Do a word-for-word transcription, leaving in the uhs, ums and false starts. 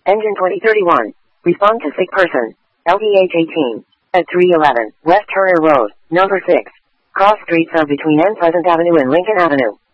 Engine twenty thirty-one. Respond to sick person. L T H eighteen. At three eleven, West Turner Road, number six. Cross streets are between N Pleasant Avenue and Lincoln Avenue.